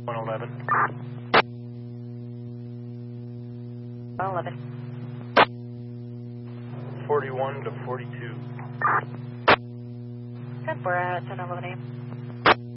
111. 111. 41 to 42. Good, we're at 1011.